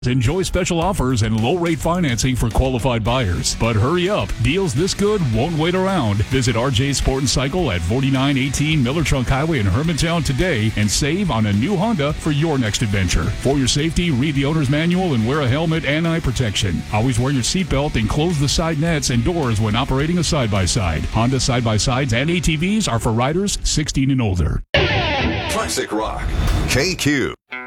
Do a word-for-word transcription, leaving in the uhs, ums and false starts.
Enjoy special offers and low-rate financing for qualified buyers. But hurry up. Deals this good won't wait around. Visit R J Sport and Cycle at forty-nine eighteen Miller Trunk Highway in Hermantown today and save on a new Honda for your next adventure. For your safety, read the owner's manual and wear a helmet and eye protection. Always wear your seatbelt and close the side nets and doors when operating a side-by-side. Honda side-by-sides and A T Vs are for riders sixteen and older. Classic Rock. K Q.